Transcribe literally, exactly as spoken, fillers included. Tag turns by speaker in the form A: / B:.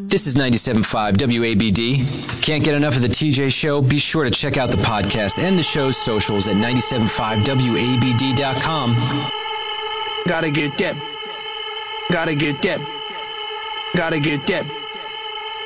A: This is ninety-seven point five W A B D. Can't get enough of the T J Show? Be sure to check out the podcast and the show's socials at ninety-seven point five W A B D dot com.
B: Gotta get that. Gotta get that. Gotta get that.